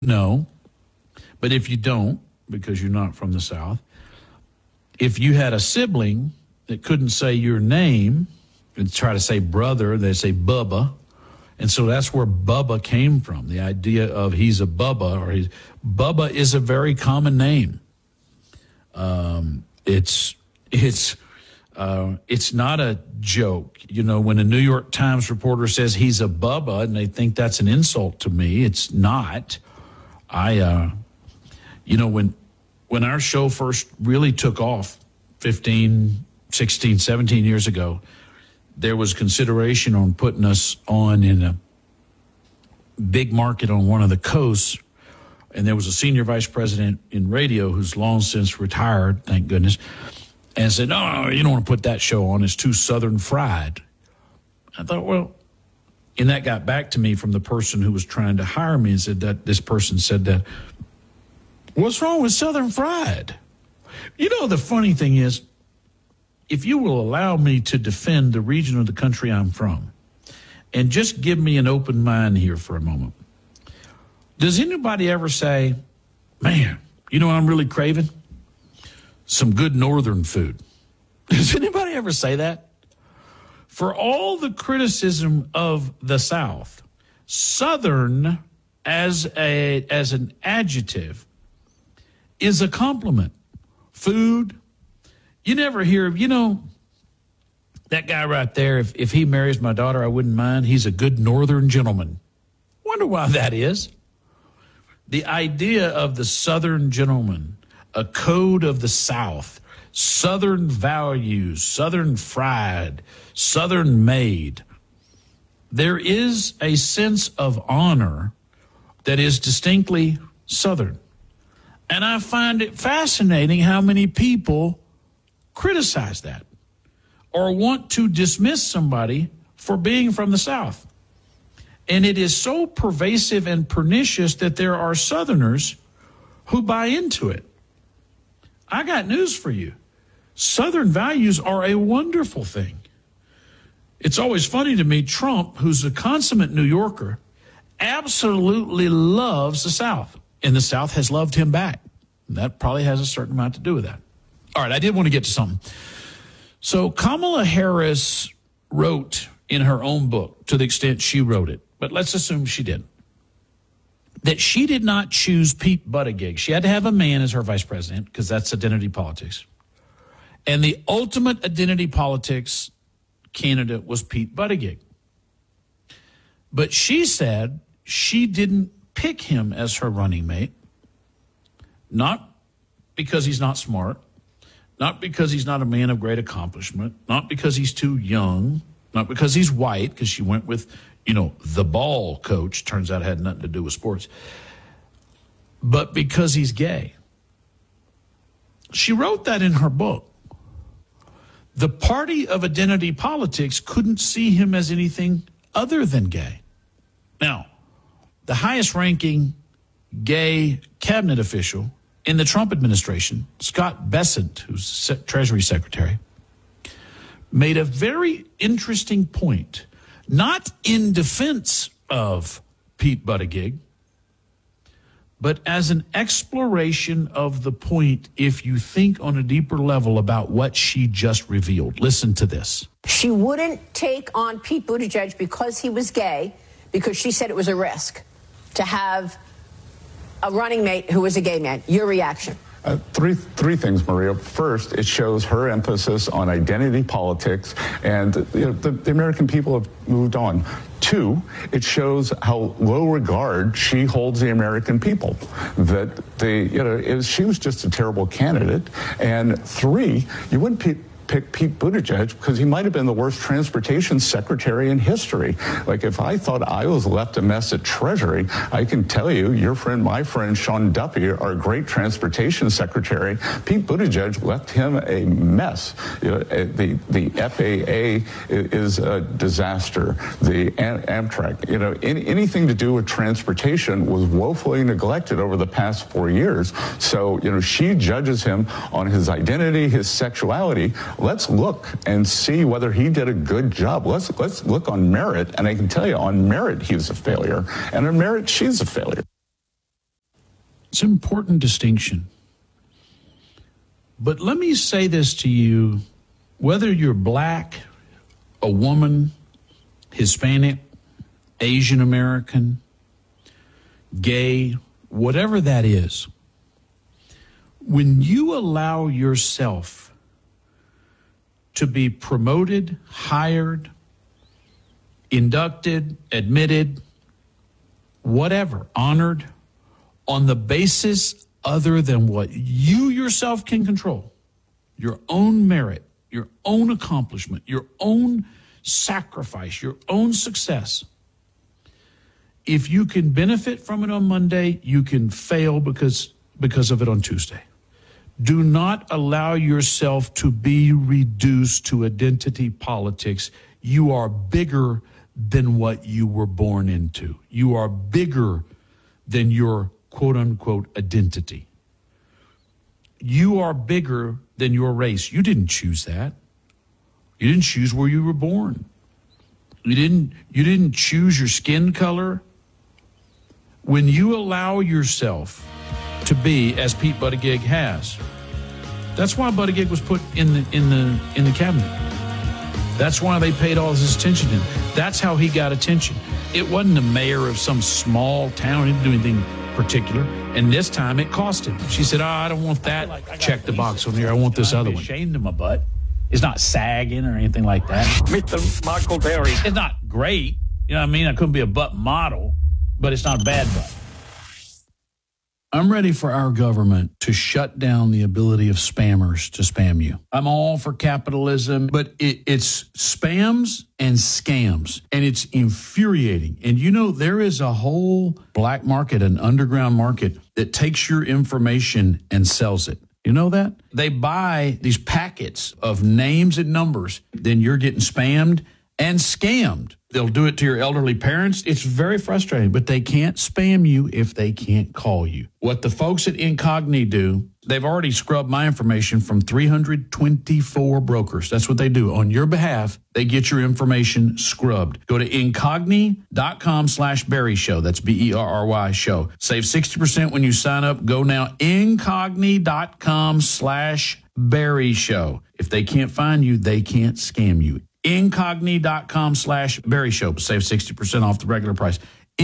No, but if you don't, because you're not from the South, if you had a sibling that couldn't say your name and try to say brother, they say Bubba. And so that's where Bubba came from, the idea of he's a Bubba, or Bubba is a very common name. It's not a joke. You know, when a New York Times reporter says he's a Bubba and they think that's an insult to me, it's not. When our show first really took off 15, 16, 17 years ago, there was consideration on putting us on in a big market on one of the coasts. And there was a senior vice president in radio who's long since retired, thank goodness, and said, no, you don't want to put that show on. It's too Southern fried. I thought, well, and that got back to me from the person who was trying to hire me and said that this person said that, what's wrong with Southern fried? You know, the funny thing is, if you will allow me to defend the region of the country I'm from, and just give me an open mind here for a moment, does anybody ever say, man, you know what I'm really craving? Some good Northern food. Does anybody ever say that? For all the criticism of the South, Southern as an adjective is a compliment. Food. You never hear of, that guy right there, if he marries my daughter, I wouldn't mind. He's a good Northern gentleman. Wonder why that is. The idea of the Southern gentleman, a code of the South, Southern values, Southern fried, Southern made. There is a sense of honor that is distinctly Southern. And I find it fascinating how many people criticize that or want to dismiss somebody for being from the South. And it is so pervasive and pernicious that there are Southerners who buy into it. I got news for you. Southern values are a wonderful thing. It's always funny to me, Trump, who's a consummate New Yorker, absolutely loves the South, and the South has loved him back. That probably has a certain amount to do with that. All right, I did want to get to something. So Kamala Harris wrote in her own book, to the extent she wrote it, but let's assume she did, that she did not choose Pete Buttigieg. She had to have a man as her vice president because that's identity politics. And the ultimate identity politics candidate was Pete Buttigieg. But she said she didn't pick him as her running mate, not because he's not smart, not because he's not a man of great accomplishment, not because he's too young, not because he's white, because she went with, the ball coach, turns out it had nothing to do with sports, but because he's gay. She wrote that in her book. The party of identity politics couldn't see him as anything other than gay. Now, the highest ranking gay cabinet official in the Trump administration, Scott Bessent, who's Treasury Secretary, made a very interesting point, not in defense of Pete Buttigieg, but as an exploration of the point if you think on a deeper level about what she just revealed. Listen to this. She wouldn't take on Pete Buttigieg because he was gay, because she said it was a risk to have a running mate who was a gay man. Your reaction? Three things, Maria. First, it shows her emphasis on identity politics, and the American people have moved on. Two, it shows how low regard she holds the American people. That she was just a terrible candidate. And three, you wouldn't pick Pete Buttigieg because he might have been the worst transportation secretary in history. Like, if I thought I was left a mess at Treasury, I can tell you, my friend Sean Duffy, our great transportation secretary, Pete Buttigieg left him a mess. The FAA is a disaster. The Amtrak, anything to do with transportation was woefully neglected over the past 4 years. So, she judges him on his identity, his sexuality. Let's look and see whether he did a good job. Let's look on merit, and I can tell you on merit he's a failure, and on merit she's a failure. It's an important distinction. But let me say this to you, whether you're black, a woman, Hispanic, Asian American, gay, whatever that is, when you allow yourself to be promoted, hired, inducted, admitted, whatever, honored, on the basis other than what you yourself can control, your own merit, your own accomplishment, your own sacrifice, your own success. If you can benefit from it on Monday, you can fail because of it on Tuesday. Do not allow yourself to be reduced to identity politics. You are bigger than what you were born into. You are bigger than your quote unquote identity. You are bigger than your race. You didn't choose that. You didn't choose where you were born. You didn't choose your skin color. When you allow yourself to be, as Pete Buttigieg has, that's why Buttigieg was put in the cabinet. That's why they paid all this attention to him. That's how he got attention. It wasn't the mayor of some small town. He didn't do anything particular. And this time it cost him. She said, I don't want that. Check the box on here. I want this other one. Ashamed of my butt. It's not sagging or anything like that. Mr. Michael Berry. It's not great. You know what I mean? I couldn't be a butt model, but it's not a bad butt. I'm ready for our government to shut down the ability of spammers to spam you. I'm all for capitalism, but it's spams and scams, and it's infuriating. And you know, there is a whole black market, an underground market that takes your information and sells it. You know that? They buy these packets of names and numbers, then you're getting spammed and scammed. They'll do it to your elderly parents. It's very frustrating, but they can't spam you if they can't call you. What the folks at Incogni do, they've already scrubbed my information from 324 brokers. That's what they do. On your behalf, they get your information scrubbed. Go to incogni.com/Berry Show. That's BERRY show. Save 60% when you sign up. Go now, incogni.com/Berry Show. If they can't find you, they can't scam you. Incogni.com/Berry Show. Save 60% off the regular price.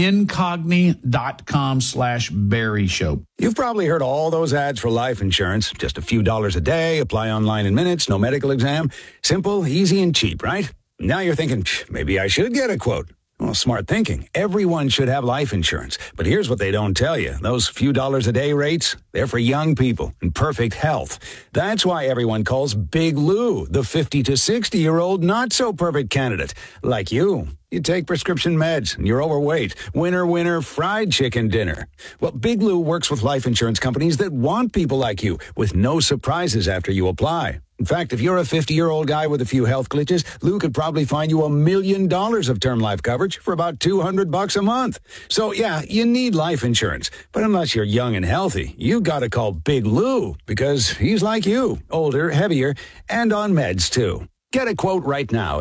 Incogni.com/Berry Show. You've probably heard all those ads for life insurance. Just a few dollars a day, apply online in minutes, no medical exam. Simple, easy, and cheap, right? Now you're thinking, maybe I should get a quote. Well, smart thinking. Everyone should have life insurance. But here's what they don't tell you. Those few dollars a day rates, they're for young people in perfect health. That's why everyone calls Big Lou the 50 to 60-year-old not-so-perfect candidate. Like you. You take prescription meds, and you're overweight. Winner, winner, fried chicken dinner. Well, Big Lou works with life insurance companies that want people like you, with no surprises after you apply. In fact, if you're a 50-year-old guy with a few health glitches, Lou could probably find you $1 million of term life coverage for about $200 a month. So, yeah, you need life insurance. But unless you're young and healthy, you got to call Big Lou, because he's like you, older, heavier, and on meds, too. Get a quote right now at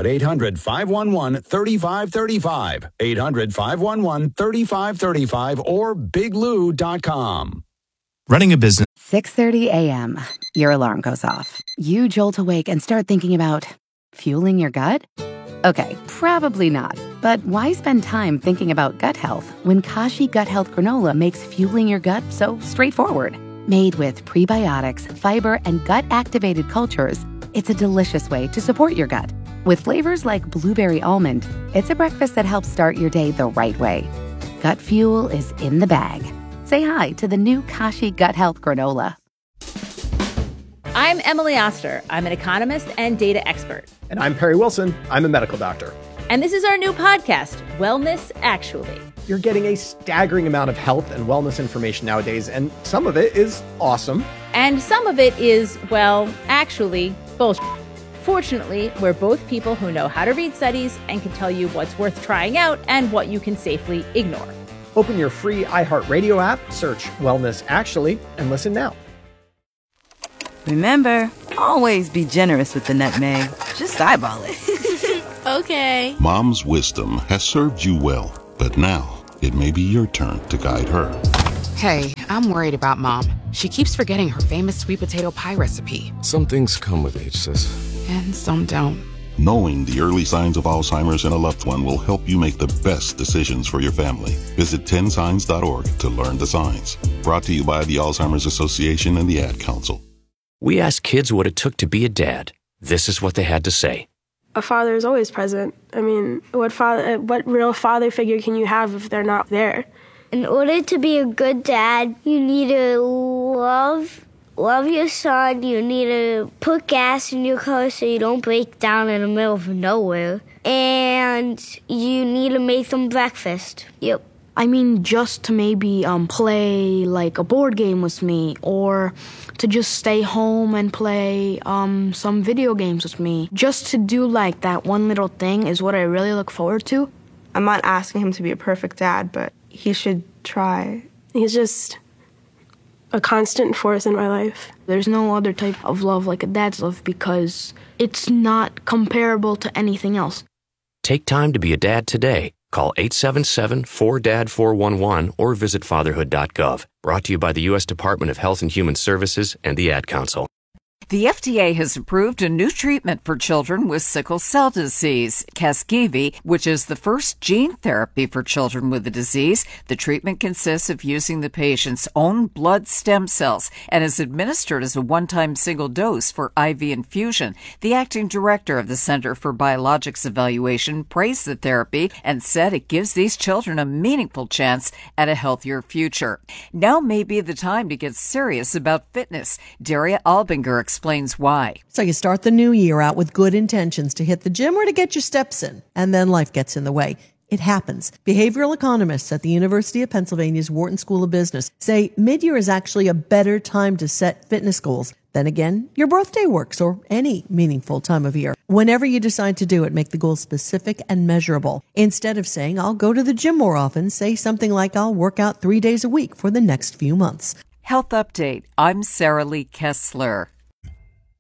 800-511-3535, 800-511-3535, or biglou.com. Running a business. 6:30 a.m. Your alarm goes off. You jolt awake and start thinking about fueling your gut? Okay, probably not. But why spend time thinking about gut health when Kashi Gut Health Granola makes fueling your gut so straightforward? Made with prebiotics, fiber, and gut-activated cultures, it's a delicious way to support your gut. With flavors like blueberry almond, it's a breakfast that helps start your day the right way. Gut fuel is in the bag. Say hi to the new Kashi Gut Health Granola. I'm Emily Oster. I'm an economist and data expert. And I'm Perry Wilson. I'm a medical doctor. And this is our new podcast, Wellness Actually. You're getting a staggering amount of health and wellness information nowadays, and some of it is awesome. And some of it is, well, actually, bullshit. Fortunately, we're both people who know how to read studies and can tell you what's worth trying out and what you can safely ignore. Open your free iHeartRadio app, search Wellness Actually, and listen now. Remember, always be generous with the nutmeg. Just eyeball it. Okay. Mom's wisdom has served you well, but now it may be your turn to guide her. Hey, I'm worried about Mom. She keeps forgetting her famous sweet potato pie recipe. Some things come with age, sis. And some don't. Knowing the early signs of Alzheimer's in a loved one will help you make the best decisions for your family. Visit 10signs.org to learn the signs. Brought to you by the Alzheimer's Association and the Ad Council. We asked kids what it took to be a dad. This is what they had to say. A father is always present. I mean, what real father figure can you have if they're not there? In order to be a good dad, you need to love your son. You need to put gas in your car so you don't break down in the middle of nowhere. And you need to make them breakfast. Yep. I mean, just to maybe play like a board game with me, or to just stay home and play some video games with me. Just to do like that one little thing is what I really look forward to. I'm not asking him to be a perfect dad, but he should try. He's just a constant force in my life. There's no other type of love like a dad's love because it's not comparable to anything else. Take time to be a dad today. Call 877-4DAD-411 or visit fatherhood.gov. Brought to you by the U.S. Department of Health and Human Services and the Ad Council. The FDA has approved a new treatment for children with sickle cell disease, Casgevy, which is the first gene therapy for children with the disease. The treatment consists of using the patient's own blood stem cells and is administered as a one-time single dose for IV infusion. The acting director of the Center for Biologics Evaluation praised the therapy and said it gives these children a meaningful chance at a healthier future. Now may be the time to get serious about fitness. Daria Albinger explains why. So you start the new year out with good intentions to hit the gym or to get your steps in, and then life gets in the way. It happens. Behavioral economists at the University of Pennsylvania's Wharton School of Business say mid-year is actually a better time to set fitness goals. Then again, your birthday works, or any meaningful time of year. Whenever you decide to do it, make the goal specific and measurable. Instead of saying, I'll go to the gym more often, say something like, I'll work out 3 days a week for the next few months. Health Update. I'm Sarah Lee Kessler.